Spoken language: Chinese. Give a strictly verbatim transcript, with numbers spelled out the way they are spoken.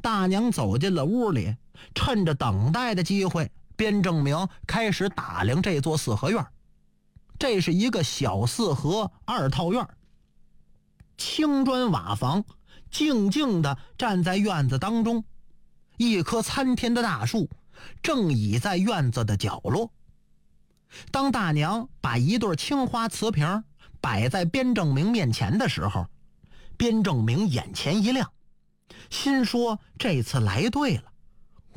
大娘走进了屋里，趁着等待的机会，边正明开始打量这座四合院。这是一个小四合二套院，青砖瓦房，静静地站在院子当中。一棵参天的大树正倚在院子的角落。当大娘把一对青花瓷瓶摆在边正明面前的时候，边正明眼前一亮，心说这次来对了。